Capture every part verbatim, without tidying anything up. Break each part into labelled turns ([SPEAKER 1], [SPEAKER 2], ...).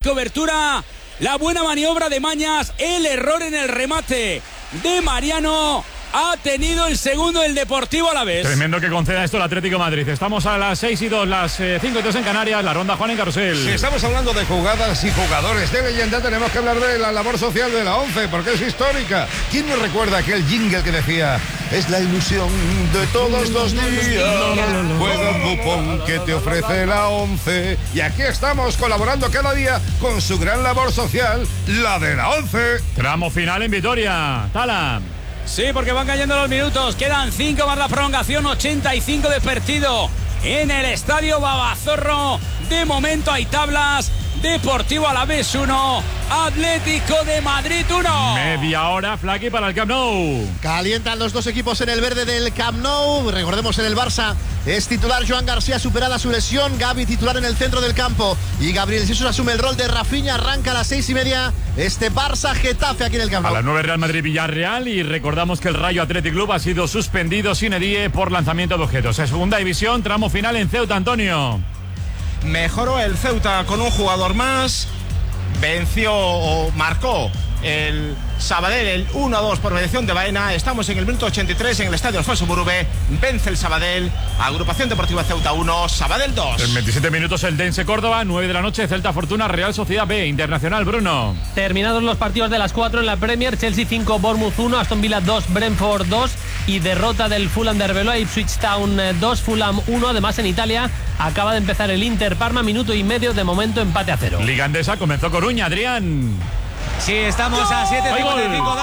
[SPEAKER 1] cobertura, la buena maniobra de Mañas, el error en el remate de Mariano. Ha tenido el segundo el Deportivo Alavés.
[SPEAKER 2] Tremendo que conceda esto el Atlético de Madrid. Estamos a las seis y dos, las eh, cinco y dos en Canarias. La ronda Juan en Carrusel.
[SPEAKER 3] Si estamos hablando de jugadas y jugadores de leyenda, tenemos que hablar de la labor social de la ONCE, porque es histórica. ¿Quién nos recuerda aquel jingle que decía: es la ilusión de todos los días, juega un cupón que te ofrece la ONCE? Y aquí estamos colaborando cada día con su gran labor social, la de la ONCE.
[SPEAKER 2] Tramo final en Vitoria. Tala.
[SPEAKER 1] Sí, porque van cayendo los minutos. Quedan cinco más la prolongación, ochenta y cinco de partido en el Estadio Babazorro. De momento hay tablas. Deportivo Alavés uno, Atlético de Madrid uno.
[SPEAKER 2] Media hora, Flaky, para el Camp Nou.
[SPEAKER 4] Calientan los dos equipos en el verde del Camp Nou. Recordemos, en el Barça es titular Joan García, superada su lesión. Gavi titular en el centro del campo. Y Gabriel Jesús asume el rol de Rafinha. Arranca a las seis y media este Barça-Getafe aquí en el Camp Nou.
[SPEAKER 2] A las nueve, Real Madrid-Villarreal. Y recordamos que el Rayo Athletic Club ha sido suspendido sin edie por lanzamiento de objetos. En segunda división, tramo final en Ceuta, Antonio.
[SPEAKER 5] Mejoró el Ceuta con un jugador más. Venció o marcó el Sabadell el uno a dos por mediación de Baena. Estamos en el minuto ochenta y tres en el estadio Alfonso Murube. Vence el Sabadell. Agrupación Deportiva Ceuta uno, Sabadell dos.
[SPEAKER 2] En veintisiete minutos el Dense Córdoba, nueve de la noche, Celta Fortuna, Real Sociedad B, Internacional, Bruno.
[SPEAKER 6] Terminados los partidos de las cuatro en la Premier, Chelsea cinco, Bournemouth uno, Aston Villa dos, Brentford dos y derrota del Fulham de Arbeloa, Ipswich Town dos, Fulham uno. Además, en Italia acaba de empezar el Inter Parma, minuto y medio, de momento empate a cero.
[SPEAKER 2] Liga Endesa comenzó Coruña, Adrián.
[SPEAKER 7] Sí, estamos a siete cincuenta y cinco.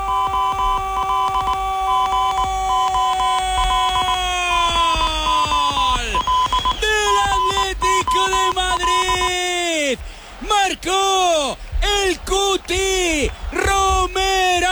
[SPEAKER 1] Del Atlético de Madrid. Marcó el Cuti Romero.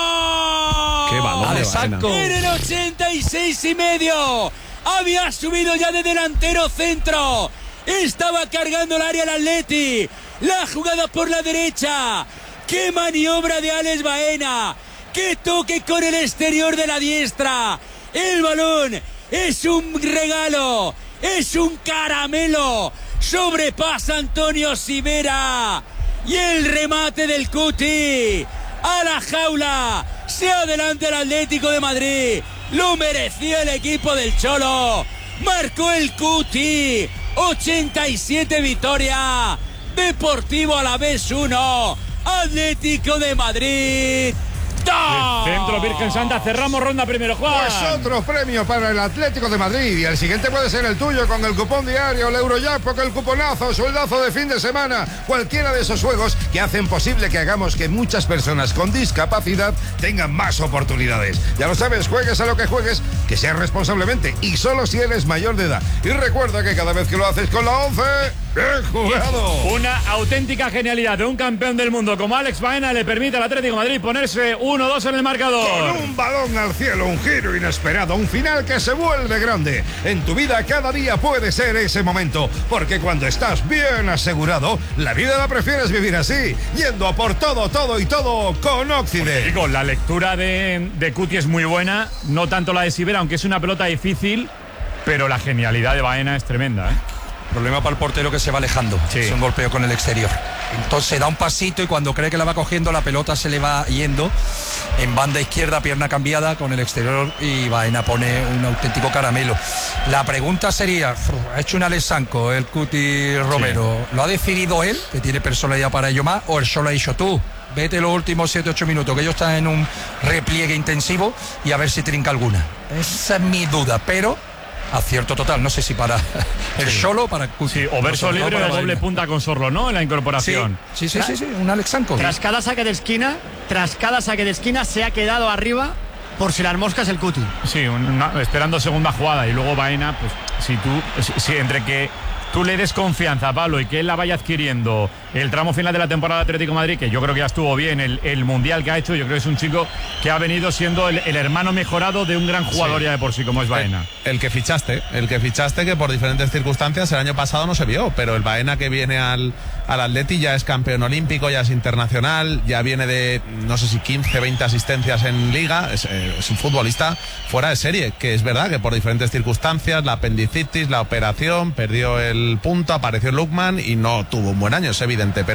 [SPEAKER 8] Qué balón de Baena.
[SPEAKER 1] En el ochenta y seis y medio. Había subido ya de delantero centro. Estaba cargando el área el Atleti. La jugada por la derecha. ¡Qué maniobra de Alex Baena! ¡Qué toque con el exterior de la diestra! El balón es un regalo, es un caramelo. Sobrepasa Antonio Sivera. Y el remate del Cuti a la jaula. Se adelanta el Atlético de Madrid. Lo merecía el equipo del Cholo. Marcó el Cuti. ochenta y siete victoria. Deportivo Alavés uno. Atlético de Madrid.
[SPEAKER 2] ¡Da! Centro Virgen Santa, cerramos ronda primero, Juan.
[SPEAKER 3] Pues otro premio para el Atlético de Madrid. Y el siguiente puede ser el tuyo con el cupón diario, el Eurojackpot, el cuponazo, sueldazo de fin de semana. Cualquiera de esos juegos que hacen posible que hagamos que muchas personas con discapacidad tengan más oportunidades. Ya lo sabes, juegues a lo que juegues, que seas responsablemente y solo si eres mayor de edad. Y recuerda que cada vez que lo haces con la ONCE, ¡bien jugado!
[SPEAKER 2] Una auténtica genialidad de un campeón del mundo como Alex Baena le permite al Atlético de Madrid ponerse uno dos en el marcador.
[SPEAKER 3] Con un balón al cielo, un giro inesperado, un final que se vuelve grande. En tu vida cada día puede ser ese momento, porque cuando estás bien asegurado, la vida la prefieres vivir así, yendo a por todo, todo y todo con Occident.
[SPEAKER 2] Digo, la lectura de, de Cuti es muy buena, no tanto la de Sivera, aunque es una pelota difícil, pero la genialidad de Baena es tremenda, ¿eh?
[SPEAKER 8] Problema para el portero que se va alejando. Sí. Es un golpeo con el exterior. Entonces da un pasito y cuando cree que la va cogiendo, la pelota se le va yendo en banda izquierda, pierna cambiada con el exterior, y Baena pone un auténtico caramelo. La pregunta sería, ha hecho un Alex Sanco el Cuti Romero, sí. ¿Lo ha decidido él, que tiene personalidad para ello más, o él solo ha dicho tú? Vete los últimos siete ocho minutos, que ellos están en un repliegue intensivo, y a ver si trinca alguna. Esa es mi duda, pero acierto total, no sé si para el
[SPEAKER 2] sí.
[SPEAKER 8] solo para
[SPEAKER 2] sí, o verso no, libre o doble punta con Sorlo, ¿no? En la incorporación.
[SPEAKER 8] Sí, sí, sí, sí, sí, un Alex Sanco.
[SPEAKER 7] Tras cada saque de esquina, tras cada saque de esquina se ha quedado arriba por si las moscas el Cuti.
[SPEAKER 2] Sí, una, esperando segunda jugada, y luego Baena, pues si tú, si, si entre que tú le des confianza a Pablo y que él la vaya adquiriendo el tramo final de la temporada de Atlético de Madrid, que yo creo que ya estuvo bien, el, el mundial que ha hecho, yo creo que es un chico que ha venido siendo el, el hermano mejorado de un gran jugador sí. ya de por sí, como es Baena.
[SPEAKER 9] El, el que fichaste, el que fichaste que por diferentes circunstancias el año pasado no se vio, pero el Baena que viene al, al Atleti ya es campeón olímpico, ya es internacional, ya viene de, no sé si quince, veinte asistencias en Liga, es, es un futbolista fuera de serie, que es verdad que por diferentes circunstancias, la apendicitis, la operación, perdió el punto, apareció Lukman y no tuvo un buen año, es evidente, pero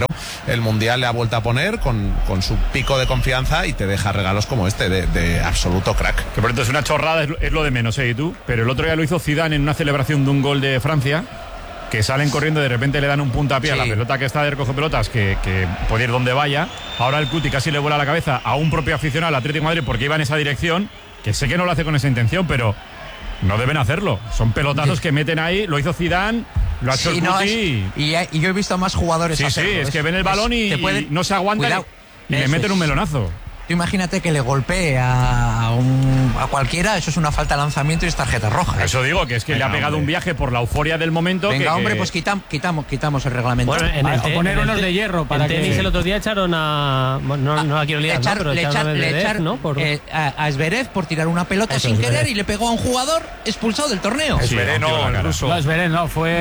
[SPEAKER 9] el Mundial le ha vuelto a poner con, con su pico de confianza y te deja regalos como este de, de absoluto crack.
[SPEAKER 2] Que por cierto es una chorrada, es, es lo de menos, ¿eh? ¿Y tú? Pero el otro día lo hizo Zidane en una celebración de un gol de Francia, que salen corriendo y de repente le dan un puntapié sí. a la pelota que está de recoge pelotas, que, que puede ir donde vaya. Ahora el Cuti casi le vuela la cabeza a un propio aficionado al Atlético de Madrid porque iba en esa dirección, que sé que no lo hace con esa intención, pero no deben hacerlo. Son pelotazos sí. que meten ahí, lo hizo Zidane, lo ha hecho sí, el
[SPEAKER 10] no,
[SPEAKER 2] Cuti.
[SPEAKER 10] Es, y, y yo he visto a más jugadores
[SPEAKER 2] Sí,
[SPEAKER 10] hacerlo,
[SPEAKER 2] sí, es,
[SPEAKER 10] es
[SPEAKER 2] que ven el balón es, y, puede, y no se aguantan y, y le meten es. un melonazo.
[SPEAKER 10] Tú imagínate que le golpee a, un, a cualquiera, eso es una falta de lanzamiento y es tarjeta roja.
[SPEAKER 2] Eso digo, que es que Venga, le ha pegado hombre. un viaje por la euforia del momento.
[SPEAKER 10] Venga,
[SPEAKER 2] que,
[SPEAKER 10] hombre,
[SPEAKER 2] que...
[SPEAKER 10] pues quitam, quitamos, quitamos el reglamento.
[SPEAKER 6] Bueno, en el,
[SPEAKER 7] o poner unos de hierro para
[SPEAKER 6] en
[SPEAKER 7] que...
[SPEAKER 6] tenis el otro día echaron a... No, no la quiero liar,
[SPEAKER 10] echar,
[SPEAKER 6] ¿no? Pero
[SPEAKER 10] le
[SPEAKER 6] echaron
[SPEAKER 10] echar,
[SPEAKER 6] a Medvedev,
[SPEAKER 10] le echar
[SPEAKER 6] ¿no? Por...
[SPEAKER 10] eh, a, a Zverev por tirar una pelota
[SPEAKER 6] Eso,
[SPEAKER 10] sin
[SPEAKER 6] Zverev.
[SPEAKER 10] querer y le pegó a un jugador expulsado del torneo.
[SPEAKER 2] Sí,
[SPEAKER 11] Zverev no, el ruso.
[SPEAKER 7] No, Zverev no, fue...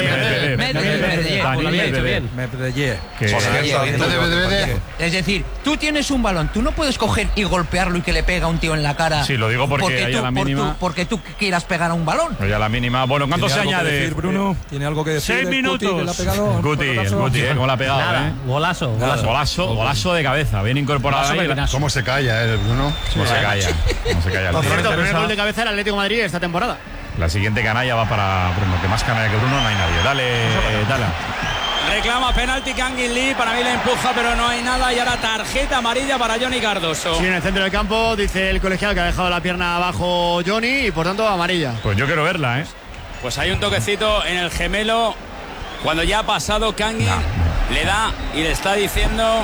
[SPEAKER 10] Medvedev. Es decir, tú tienes un balón, tú no puedes coger y golpearlo y que le pega a un tío en la cara.
[SPEAKER 2] Sí, lo digo porque,
[SPEAKER 10] porque
[SPEAKER 2] hay
[SPEAKER 10] tú,
[SPEAKER 2] a la mínima.
[SPEAKER 10] Por tu, porque tú quieras pegar a un balón.
[SPEAKER 2] Pero ya la mínima. Bueno, ¿cuánto se añade?
[SPEAKER 8] Decir, Bruno? ¿Tiene algo que decir?
[SPEAKER 2] Seis minutos.
[SPEAKER 8] El
[SPEAKER 2] Guti, el Guti, ¿eh? ¿Cómo la ha pegado?
[SPEAKER 6] Nada,
[SPEAKER 2] ¿eh?
[SPEAKER 6] golazo, golazo.
[SPEAKER 2] Golazo, golazo de cabeza, bien incorporado. Ahí.
[SPEAKER 3] ¿Cómo se calla, eh, Bruno?
[SPEAKER 2] ¿Cómo se calla? ¿Cómo se calla?
[SPEAKER 7] Por cierto, el primer gol de cabeza del Atlético de Madrid esta temporada.
[SPEAKER 2] La siguiente canalla va para Bruno, que más canalla que Bruno no hay nadie. Dale, dale.
[SPEAKER 1] Reclama penalti Kangin Lee, para mí le empuja, pero no hay nada. Y ahora tarjeta amarilla para Johnny Cardoso.
[SPEAKER 7] Sí, en el centro del campo dice el colegiado que ha dejado la pierna abajo Johnny y por tanto amarilla.
[SPEAKER 2] Pues yo quiero verla, ¿eh?
[SPEAKER 1] Pues hay un toquecito en el gemelo. Cuando ya ha pasado Kangin, no, no. le da y le está diciendo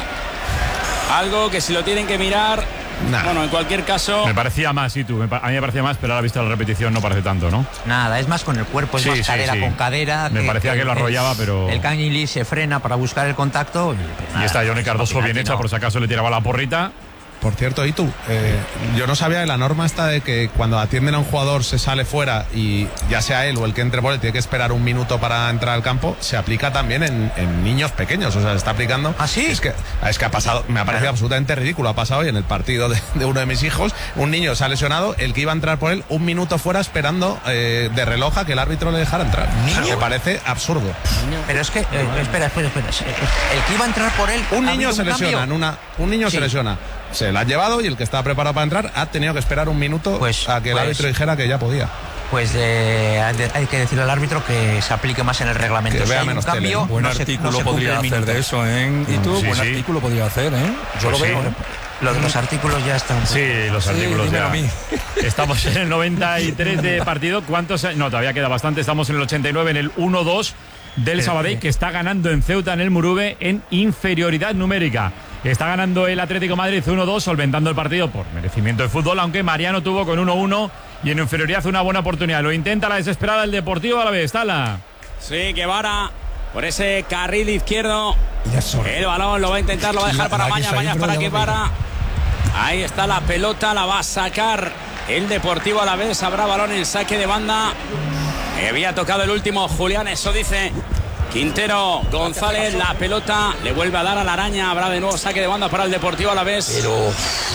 [SPEAKER 1] algo que si lo tienen que mirar. Nah. Bueno, en cualquier caso.
[SPEAKER 2] Me parecía más, y tú. A mí me parecía más, pero ahora visto la repetición no parece tanto, ¿no?
[SPEAKER 10] Nada, es más con el cuerpo, es sí, más sí, cadera sí. con cadera.
[SPEAKER 2] Me que, parecía que, que lo arrollaba,
[SPEAKER 10] el,
[SPEAKER 2] pero.
[SPEAKER 10] El Kangin Lee se frena para buscar el contacto. Y, nada,
[SPEAKER 2] y está Johnny Cardoso bien hecha,
[SPEAKER 10] no.
[SPEAKER 2] por si acaso le tiraba la porrita.
[SPEAKER 9] Por cierto, y tú, eh, yo no sabía de la norma esta de que cuando atienden a un jugador se sale fuera y ya sea él o el que entre por él tiene que esperar un minuto para entrar al campo, se aplica también en, en niños pequeños, o sea, se está aplicando.
[SPEAKER 10] ¿Ah, sí?
[SPEAKER 9] Es que, es que ha pasado, me ha parecido claro. absolutamente ridículo, ha pasado hoy en el partido de, de uno de mis hijos, un niño se ha lesionado, el que iba a entrar por él un minuto fuera esperando eh, de reloj a que el árbitro le dejara entrar. ¿Niño? Me parece absurdo.
[SPEAKER 10] Pero es que, eh, espera, espera, espera, el que iba a entrar por él...
[SPEAKER 9] Un niño se
[SPEAKER 10] un
[SPEAKER 9] lesiona, en una, un niño sí. se lesiona. Se la ha llevado y el que estaba preparado para entrar ha tenido que esperar un minuto pues, a que pues, el árbitro dijera que ya podía.
[SPEAKER 10] Pues eh, hay que decirle al árbitro que se aplique más en el reglamento.
[SPEAKER 9] Que
[SPEAKER 10] si
[SPEAKER 9] vea
[SPEAKER 10] hay
[SPEAKER 9] menos
[SPEAKER 10] un cambio,
[SPEAKER 8] tele. Buen
[SPEAKER 10] no
[SPEAKER 8] artículo
[SPEAKER 10] se, no
[SPEAKER 8] podría hacer de eso, ¿eh? ¿Y tú?
[SPEAKER 2] Sí,
[SPEAKER 8] Buen
[SPEAKER 2] sí.
[SPEAKER 8] artículo podría hacer, ¿eh?
[SPEAKER 10] Yo lo veo. Lo de los artículos ya están.
[SPEAKER 2] Sí, los artículos
[SPEAKER 8] sí,
[SPEAKER 2] ya.
[SPEAKER 8] A mí.
[SPEAKER 2] Estamos en el noventa y tres de partido. ¿Cuántos? No, todavía queda bastante. Estamos en el ochenta y nueve, en el uno dos del Sabadell, que está ganando en Ceuta, en el Murube, en inferioridad numérica. Está ganando el Atlético de Madrid uno dos, solventando el partido por merecimiento de fútbol, aunque Mariano tuvo con uno uno y en inferioridad una buena oportunidad. Lo intenta la desesperada el Deportivo Alavés. Tala.
[SPEAKER 1] Sí, Guevara por ese carril izquierdo. El balón lo va a intentar, lo va a dejar para Mañas. Mañas para Guevara. Ahí está la pelota, la va a sacar el Deportivo Alavés. Habrá balón en saque de banda. Había tocado el último Julián, eso dice Quintero. González, la pelota le vuelve a dar a la araña. Habrá de nuevo saque de banda para el Deportivo Alavés.
[SPEAKER 8] Pero...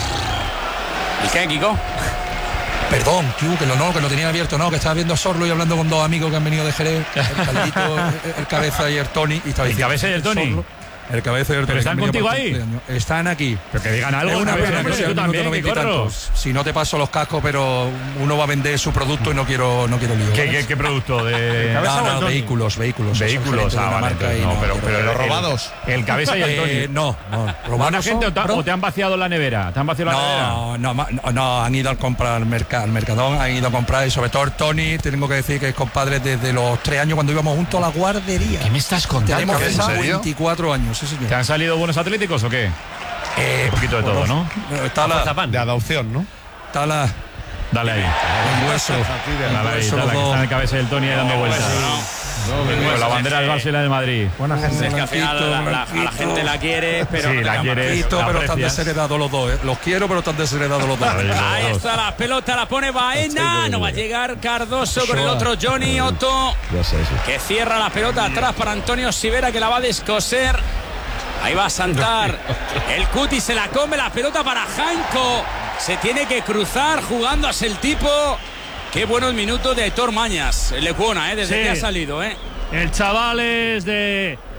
[SPEAKER 1] ¿Y qué, Kiko?
[SPEAKER 8] Perdón, que lo, no, que lo tenía abierto, no, que estaba viendo a Sorlo y hablando con dos amigos que han venido de Jerez, el Caldito, el, el Cabeza y el Tony. Y
[SPEAKER 2] ¿El Cabeza y el Tony?
[SPEAKER 8] Sorlo, el Cabeza y el Tony.
[SPEAKER 2] ¿Pero están contigo ahí?
[SPEAKER 8] Están aquí.
[SPEAKER 2] Pero que digan algo.
[SPEAKER 8] Es una pena que sea
[SPEAKER 2] tú también, que
[SPEAKER 8] si no te paso los cascos, pero uno va a vender su producto y no quiero no quiero lío.
[SPEAKER 2] ¿Qué, qué, qué producto? De...
[SPEAKER 8] no, no, vehículos, vehículos.
[SPEAKER 2] Vehículos, ah, vale. Entonces, no, pero, pero
[SPEAKER 9] los
[SPEAKER 2] el,
[SPEAKER 9] robados.
[SPEAKER 2] El, el Cabeza y el Tony.
[SPEAKER 8] Eh, no, no. ¿Robados
[SPEAKER 2] gente o te, o te han vaciado la nevera? ¿Te han vaciado la
[SPEAKER 8] no,
[SPEAKER 2] nevera?
[SPEAKER 8] No, no, no, han ido a comprar al, mercado, al Mercadón, han ido a comprar, y sobre todo el Tony, tengo que decir que es compadre desde los tres años cuando íbamos juntos a la guardería.
[SPEAKER 2] ¿Qué me estás contando?
[SPEAKER 8] Tenemos veinticuatro años, sí, señor.
[SPEAKER 2] ¿Te han salido buenos atléticos o qué?
[SPEAKER 8] Eh,
[SPEAKER 2] un poquito de todo, ¿no?
[SPEAKER 8] Está la,
[SPEAKER 9] de adopción, ¿no?
[SPEAKER 8] Está la...
[SPEAKER 2] Dale ahí.
[SPEAKER 8] El hueso.
[SPEAKER 2] Dale ahí, dale, que está en el cabeza del Tony dando vueltas. No, la bandera del Barça y la del Madrid.
[SPEAKER 1] Buena gente. Es que al final la, la, a la gente la quiere, pero
[SPEAKER 2] sí,
[SPEAKER 1] no
[SPEAKER 2] la quiere,
[SPEAKER 8] pero están desheredados los dos, ¿eh? Los quiero, pero están desheredados los dos.
[SPEAKER 1] Ahí está la pelota, la pone Baena. No va a llegar Cardoso con el otro Johnny Otto, que cierra la pelota atrás para Antonio Sivera, que la va a descoser. Ahí va a Santar. El Cuti se la come, la pelota para Janko. Se tiene que cruzar jugándose el tipo. Qué buenos minutos de Aitor Mañas. El Lecuona, ¿eh? Desde sí. que ha salido, ¿eh?
[SPEAKER 12] El chaval es de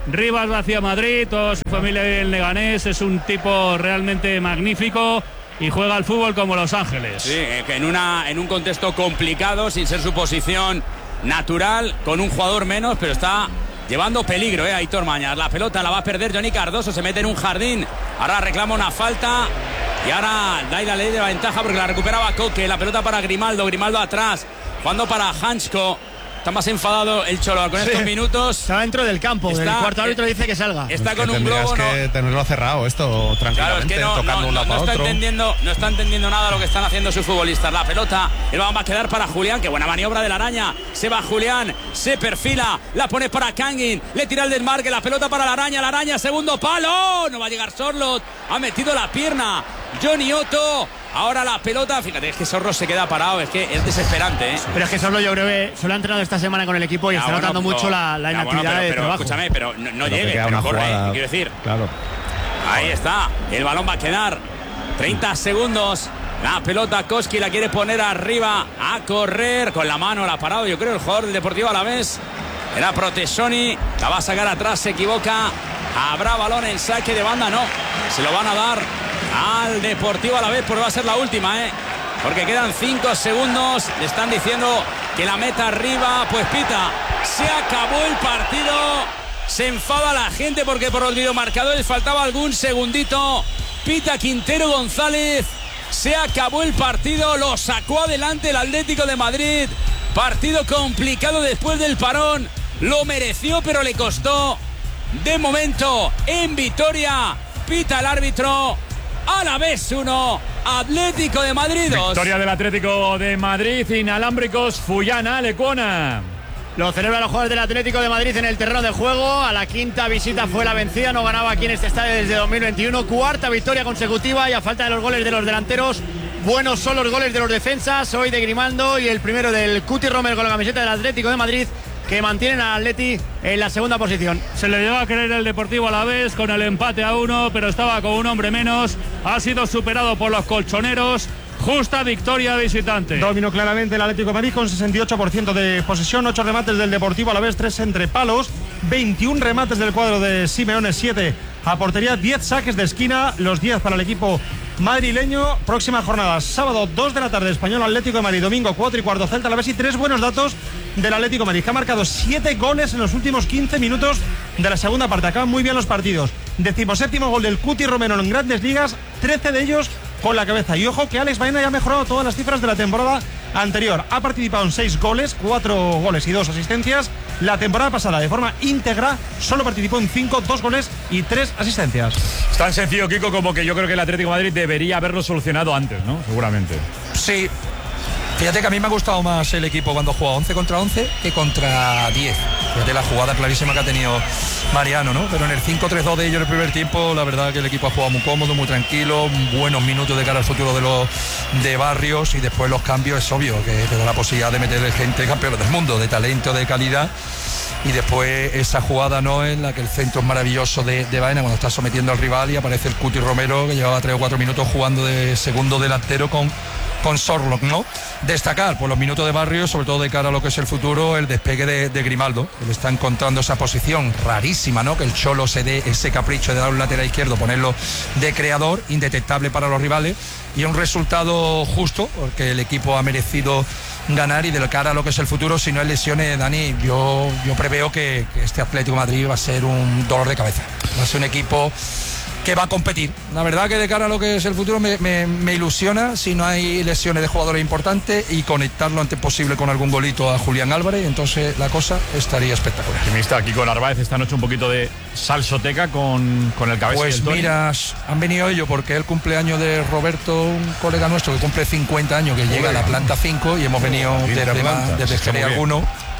[SPEAKER 11] Rivas va hacia Madrid, toda su familia vive en Leganés, es un tipo realmente magnífico y juega al fútbol como Los Ángeles.
[SPEAKER 1] Sí, en, una, en un contexto complicado, sin ser su posición natural, con un jugador menos, pero está llevando peligro, eh, Aitor Mañas. La pelota la va a perder Johnny Cardoso, se mete en un jardín, ahora reclama una falta y ahora da la ley de la ventaja porque la recuperaba Coque. La pelota para Grimaldo, Grimaldo atrás, jugando para Hansko. Está más enfadado el Cholo con sí. estos minutos.
[SPEAKER 7] Está dentro del campo. Está, el cuarto árbitro dice que salga.
[SPEAKER 1] Está
[SPEAKER 9] es
[SPEAKER 1] con
[SPEAKER 9] que
[SPEAKER 1] un globo.
[SPEAKER 9] Tendrías que
[SPEAKER 1] no,
[SPEAKER 9] tenerlo cerrado esto tranquilamente,
[SPEAKER 1] claro, es que no,
[SPEAKER 9] tocando
[SPEAKER 1] no,
[SPEAKER 9] un lado
[SPEAKER 1] no,
[SPEAKER 9] para
[SPEAKER 1] no está
[SPEAKER 9] otro.
[SPEAKER 1] entendiendo, no está entendiendo nada lo que están haciendo sus futbolistas. La pelota, el balón va a quedar para Julián. Qué buena maniobra de la araña. Se va Julián, se perfila, la pone para Kangin, le tira el desmarque, la pelota para la araña, la araña, segundo palo. No va a llegar Sorlot, ha metido la pierna Johnny Otto. Ahora la pelota, fíjate, es que Sorlo se queda parado, es que es desesperante, ¿eh?
[SPEAKER 7] Pero es que Sorlo yo creo que solo ha entrenado esta semana con el equipo y ya, está bueno, notando mucho la, la inactividad
[SPEAKER 1] bueno, pero,
[SPEAKER 7] de
[SPEAKER 1] pero,
[SPEAKER 7] trabajo.
[SPEAKER 1] Escúchame, pero no, no
[SPEAKER 9] pero
[SPEAKER 1] llegue, pero corre,
[SPEAKER 9] jugada,
[SPEAKER 1] quiero decir.
[SPEAKER 9] Claro.
[SPEAKER 1] Ahí está, el balón va a quedar treinta segundos. La pelota Koski la quiere poner arriba a correr, con la mano la ha parado, yo creo, el jugador del Deportivo Alavés. Era Protesoni, la va a sacar atrás, se equivoca. Habrá balón en saque de banda, no. Se lo van a dar al Deportivo Alavés porque va a ser la última, ¿eh? Porque quedan cinco segundos. Le están diciendo que la meta arriba. Pues pita. Se acabó el partido. Se enfada la gente porque por los videomarcadores faltaba algún segundito. Pita Quintero González. Se acabó el partido. Lo sacó adelante el Atlético de Madrid. Partido complicado después del parón. Lo mereció, pero le costó. De momento, en Vitoria, pita el árbitro. Alavés uno, Atlético de Madrid dos.
[SPEAKER 2] Victoria del Atlético de Madrid, inalámbricos, Fullana, Lecuona.
[SPEAKER 7] Lo celebran los jugadores del Atlético de Madrid en el terreno de juego. A la quinta visita fue la vencida, no ganaba aquí en este estadio desde dos mil veintiuno. Cuarta victoria consecutiva y a falta de los goles de los delanteros, buenos son los goles de los defensas. Hoy de Grimaldo y el primero del Cuti Romero con la camiseta del Atlético de Madrid, que mantienen al Atleti en la segunda posición.
[SPEAKER 11] Se le llevó a querer el Deportivo Alavés con el empate a uno, pero estaba con un hombre menos. Ha sido superado por los colchoneros. Justa victoria visitante.
[SPEAKER 12] Dominó claramente el Atlético de Madrid con sesenta y ocho por ciento de posesión, ocho remates del Deportivo Alavés, tres entre palos, veintiún remates del cuadro de Simeone, siete a portería, diez saques de esquina, los diez para el equipo madrileño. Próxima jornada, sábado dos de la tarde, Español Atlético de Madrid, domingo cuatro y cuarto Celta Alavés, y tres buenos datos del Atlético de Madrid, que ha marcado siete goles en los últimos quince minutos de la segunda parte. Acaban muy bien los partidos. Decimoséptimo gol del Cuti Romero en Grandes Ligas, trece de ellos con la cabeza. Y ojo que Alex Baena ya ha mejorado todas las cifras de la temporada anterior. Ha participado en seis goles, cuatro goles y dos asistencias. La temporada pasada, de forma íntegra, solo participó en cinco, dos goles y tres asistencias.
[SPEAKER 2] Es tan sencillo, Kiko, como que yo creo que el Atlético de Madrid debería haberlo solucionado antes, ¿no? Seguramente.
[SPEAKER 8] Sí. Fíjate que a mí me ha gustado más el equipo cuando juega once contra once que contra diez. Fíjate la jugada clarísima que ha tenido Mariano, ¿no? Pero en el cinco tres dos de ellos en el primer tiempo, la verdad que el equipo ha jugado muy cómodo, muy tranquilo, buenos minutos de cara al futuro de los de Barrios, y después los cambios es obvio que te da la posibilidad de meter gente campeona del mundo, de talento, de calidad. Y después esa jugada, ¿no?, en la que el centro es maravilloso de, de Baena cuando está sometiendo al rival y aparece el Cuti Romero, que llevaba tres o cuatro minutos jugando de segundo delantero con con Sorlock, ¿no? Destacar por los minutos de Barrios, sobre todo de cara a lo que es el futuro, el despegue de, de Grimaldo, que le está encontrando esa posición rarísima, ¿no? Que el Cholo se dé ese capricho de dar un lateral izquierdo, ponerlo de creador, indetectable para los rivales, y un resultado justo, porque el equipo ha merecido ganar, y de cara a lo que es el futuro, si no hay lesiones, Dani, yo, yo preveo que, que este Atlético de Madrid va a ser un dolor de cabeza. Va a ser un equipo que va a competir. La verdad que de cara a lo que es el futuro me, me, me ilusiona si no hay lesiones de jugadores importantes, y conectar lo antes posible con algún golito a Julián Álvarez, entonces la cosa estaría espectacular.
[SPEAKER 2] Optimista aquí con Narváez esta noche, un poquito de salsoteca con, con el cabeza.
[SPEAKER 8] Pues mira, han venido ellos porque es el cumpleaños de Roberto, un colega nuestro que cumple cincuenta años, que llega a la planta cinco, y hemos venido desde, desde Jerez alguno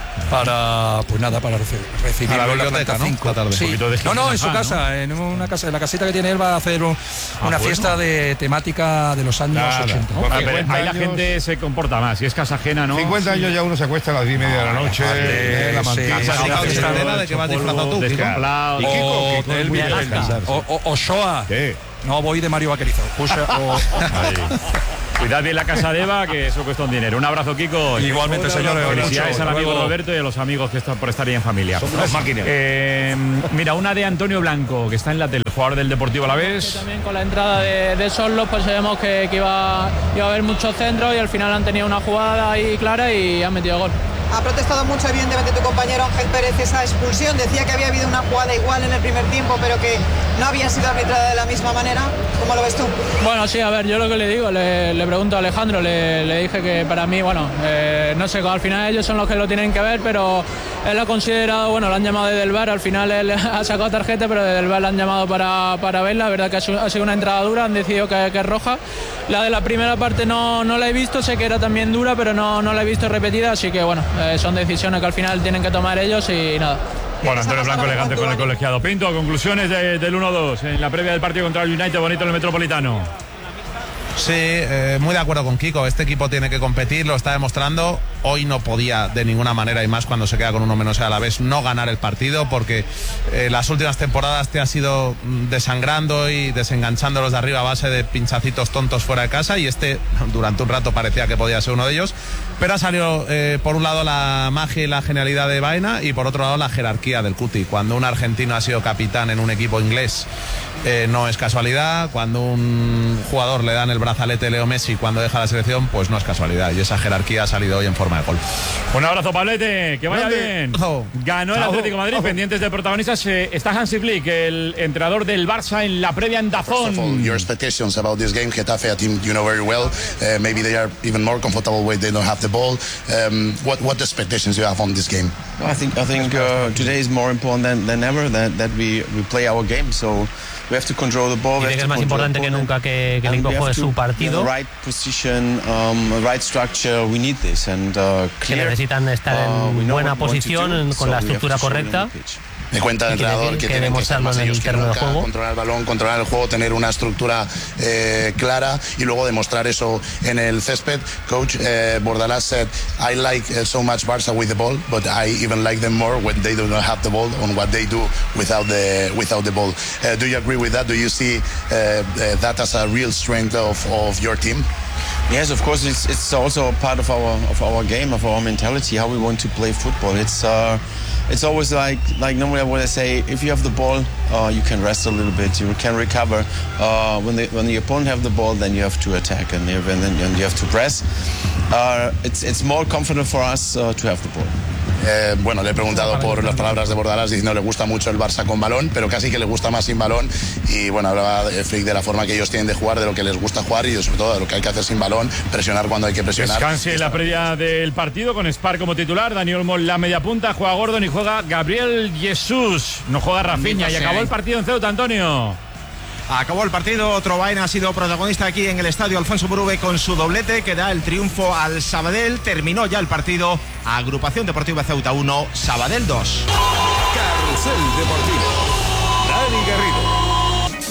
[SPEAKER 8] para, pues nada, para recibirlo
[SPEAKER 9] a la
[SPEAKER 8] en la planta
[SPEAKER 9] ¿no?
[SPEAKER 8] cinco.
[SPEAKER 9] Sí.
[SPEAKER 8] No, no, en su casa,
[SPEAKER 9] ¿no?
[SPEAKER 8] en una casa, en la casita que tiene él, va a hacer un,
[SPEAKER 2] ah,
[SPEAKER 8] una
[SPEAKER 2] bueno.
[SPEAKER 8] fiesta de temática de los años
[SPEAKER 2] claro.
[SPEAKER 8] ochenta.
[SPEAKER 2] Ah, pero ahí
[SPEAKER 3] años,
[SPEAKER 2] la gente se comporta más, y es casa ajena, ¿no?
[SPEAKER 3] cincuenta años ya uno se acuesta a las diez y media de la noche,
[SPEAKER 8] vale,
[SPEAKER 3] la
[SPEAKER 8] sí,
[SPEAKER 3] mantilla,
[SPEAKER 8] sí,
[SPEAKER 3] la
[SPEAKER 8] sí,
[SPEAKER 3] cena,
[SPEAKER 9] de que vas disfrazado tú,
[SPEAKER 2] destemplado.
[SPEAKER 3] Y Kiko,
[SPEAKER 8] O,
[SPEAKER 3] Kiko es muy de descansar.
[SPEAKER 8] o, o, o Shoah.
[SPEAKER 3] ¿Qué?
[SPEAKER 8] No, voy de Mario Vaquerizo. Puxa, o,
[SPEAKER 2] Cuidad bien la casa de Eva, que eso cuesta un dinero. Un abrazo, Kiko.
[SPEAKER 8] Igualmente, señores.
[SPEAKER 2] Felicidades al amigo
[SPEAKER 8] Luego.
[SPEAKER 2] Roberto y a los amigos que están por estar ahí en familia.
[SPEAKER 3] Son unas máquinas.
[SPEAKER 2] Eh, mira, una de Antonio Blanco, que está en la tele, jugador del Deportivo Alavés.
[SPEAKER 13] También con la entrada de, de Sorlos, pues sabemos que, que iba, iba a haber muchos centros y al final han tenido una jugada ahí clara y han metido gol.
[SPEAKER 14] Ha protestado mucho, evidentemente, tu compañero Ángel Pérez esa expulsión. Decía que había habido una jugada igual en el primer tiempo, pero que no había sido arbitrada de la misma manera. ¿Cómo lo ves tú?
[SPEAKER 13] Bueno, sí, a ver, yo lo que le digo, le, le pregunto a Alejandro, le, le dije que para mí, bueno, eh, no sé, al final ellos son los que lo tienen que ver, pero él ha considerado, bueno, lo han llamado desde el V A R, al final él ha sacado tarjeta, pero desde el V A R lo han llamado para, para verla. La verdad que ha sido, ha sido una entrada dura, han decidido que, que es roja. La de la primera parte no, no la he visto, sé que era también dura, pero no, no la he visto repetida, así que bueno, eh, son decisiones que al final tienen que tomar ellos y nada.
[SPEAKER 2] Bueno, Antonio Blanco elegante con el colegiado. Pinto, conclusiones de, del uno dos en la previa del partido contra el United, bonito en el Metropolitano.
[SPEAKER 9] Sí, eh, muy de acuerdo con Kiko. Este equipo tiene que competir, lo está demostrando. Hoy no podía de ninguna manera, y más cuando se queda con uno menos a la vez, no ganar el partido, porque eh, las últimas temporadas te has ido desangrando y desenganchando los de arriba a base de pinchacitos tontos fuera de casa, y este durante un rato parecía que podía ser uno de ellos. Pero ha salido eh, por un lado la magia y la genialidad de Baena, y por otro lado la jerarquía del Cuti. Cuando un argentino ha sido capitán en un equipo inglés, eh, no es casualidad. Cuando un jugador le dan el brazalete Leo Messi cuando deja la selección, pues no es casualidad, y esa jerarquía ha salido hoy en forma de gol.
[SPEAKER 2] Un abrazo, Pablete, que vaya bien. Ganó el Atlético de Madrid, pendientes de protagonistas. Eh, está Hansi Flick, el entrenador del Barça, en la previa en Dazón.
[SPEAKER 15] Your expectations about this game, Getafe, a team you know very well. Uh, maybe they are even more comfortable when they don't have the ball. Um, what what expectations you have on this game?
[SPEAKER 16] I think I think uh, today is more important than, than ever that, that we, we play our game. So we have to control the ball.
[SPEAKER 6] Dice que es más importante que nunca que, que el equipo juegue su partido.
[SPEAKER 16] Right position, um, right structure. We need this and uh,
[SPEAKER 6] que necesitan estar en buena posición con la estructura correcta.
[SPEAKER 15] Me cuenta el entrenador que, que, que tienen que estar más ellos que nunca, controlar el balón, controlar el juego, tener una estructura eh, clara y luego demostrar eso en el césped. Coach eh, Bordalás said, I like uh, so much Barça with the ball, but I even like them more when they do not have the ball on what they do without the without the ball. Uh, do you agree with that? Do you see uh, uh, that as a real strength of, of your team?
[SPEAKER 16] Yes, of course. It's it's also part of our of our game, of our mentality, how we want to play football. It's uh, it's always like like normally what I say. If you have the ball, uh, you can rest a little bit. You can recover. Uh, when the when the opponent have the ball, then you have to attack and, and then and you have to press. Uh, it's it's more confident for us uh, to have the ball.
[SPEAKER 15] Eh, bueno, le he preguntado por las palabras de Bordalás diciendo que le gusta mucho el Barça con balón, pero casi que le gusta más sin balón. Y bueno, hablaba Flick de la forma que ellos tienen de jugar, de lo que les gusta jugar y sobre todo de lo que hay que hacer sin balón, presionar cuando hay que presionar.
[SPEAKER 2] Descanse en la previa del partido con Spar como titular, Dani Olmo en la media punta, juega Gordon y juega Gabriel Jesús, no juega Rafinha. Y acabó el partido en Ceuta, Antonio.
[SPEAKER 5] Acabó el partido, otro Baena ha sido protagonista aquí en el estadio Alfonso Murube con su doblete que da el triunfo al Sabadell. Terminó ya el partido, Agrupación Deportiva Ceuta uno, Sabadell dos.
[SPEAKER 3] Carrusel Deportivo. Dani Garrido.